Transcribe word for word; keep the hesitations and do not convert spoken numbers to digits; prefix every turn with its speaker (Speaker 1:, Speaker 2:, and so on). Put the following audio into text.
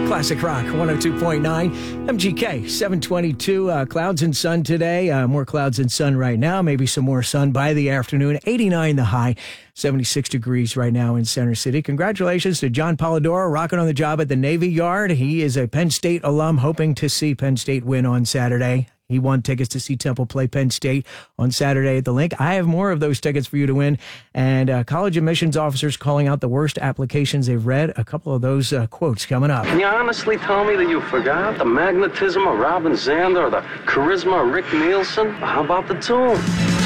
Speaker 1: Classic Rock one oh two point nine, M G K seven twenty-two. Uh, clouds and sun today. Uh, more clouds and sun right now. Maybe some more sun by the afternoon. eighty-nine the high. seventy-six degrees right now in Center City. Congratulations to John Polidoro, rocking on the job at the Navy Yard. He is a Penn State alum, hoping to see Penn State win on Saturday. He won tickets to see Temple play Penn State on Saturday at the Link. I have more of those tickets for you to win. And uh, college admissions officers calling out the worst applications they've read. A couple of those uh, quotes coming up.
Speaker 2: Can you honestly tell me that you forgot the magnetism of Robin Zander or the charisma of Rick Nielsen? How about the tune?